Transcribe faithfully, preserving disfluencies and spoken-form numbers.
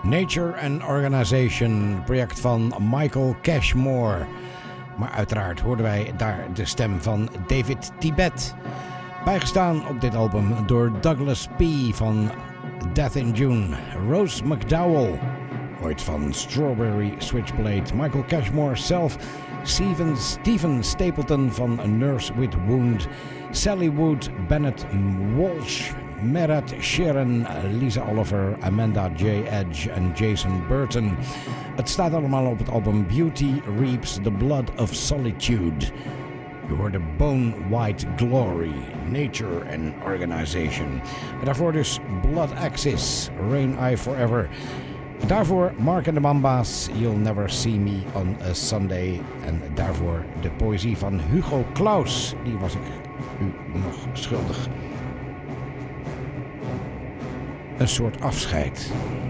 Nature and Organization, project van Michael Cashmore. Maar uiteraard hoorden wij daar de stem van David Tibet. Bijgestaan op dit album door Douglas P. van Death in June. Rose McDowell, ooit van Strawberry Switchblade. Michael Cashmore zelf. Stephen, Stephen Stapleton van A Nurse with Wound. Sally Wood, Bennett Walsh, Merat Sharon, Lisa Oliver, Amanda J. Edge en Jason Burton. Het staat allemaal op het album Beauty Reaps the Blood of Solitude. Je hoorde Bone White Glory, Nature and Organization. En daarvoor dus Blood Axis, Rain Eye Forever. Daarvoor Mark and the Mamba's, You'll Never See Me on a Sunday. En daarvoor de poëzie van Hugo Claus. Die was ik u nog schuldig. Een soort afscheid.